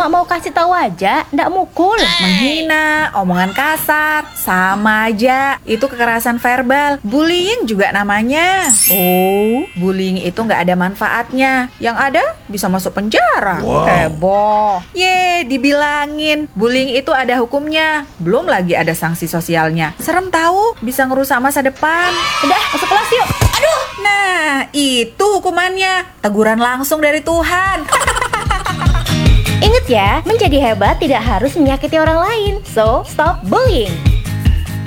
Cuma mau kasih tahu aja, ndak mukul. Menghina, omongan kasar, sama aja. Itu kekerasan verbal. Bullying juga namanya. Oh, bullying itu nggak ada manfaatnya. Yang ada bisa masuk penjara. Heboh. Dibilangin. Bullying itu ada hukumnya. Belum lagi ada sanksi sosialnya. Serem tahu, bisa ngerusak masa depan. Udah, masuk kelas yuk. Aduh. Nah, itu hukumannya. Teguran langsung dari Tuhan. Ingat ya, menjadi hebat tidak harus menyakiti orang lain. So, stop bullying.